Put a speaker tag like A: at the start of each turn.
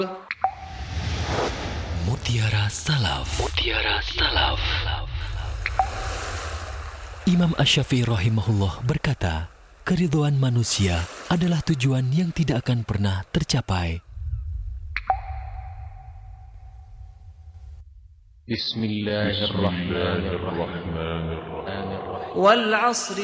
A: Mutiara Salaf. Mutiara Salaf. Imam Asy-Syafi'i rahimahullah berkata, keridhaan manusia adalah tujuan yang tidak akan pernah tercapai.
B: Bismillahirrahmanirrahim.
C: Wal 'asri